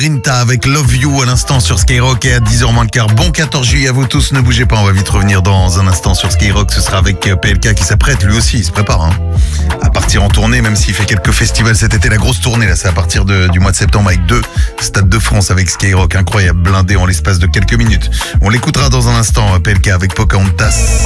Grinta avec Love You à l'instant sur Skyrock et à 10h moins le quart. Bon 14 juillet à vous tous, ne bougez pas, on va vite revenir dans un instant sur Skyrock. Ce sera avec PLK qui s'apprête, lui aussi, il se prépare à partir en tournée, même s'il fait quelques festivals cet été. La grosse tournée, là, c'est à partir du mois de septembre avec 2 Stades de France avec Skyrock. Incroyable, blindé en l'espace de quelques minutes. On l'écoutera dans un instant, PLK avec Pocahontas.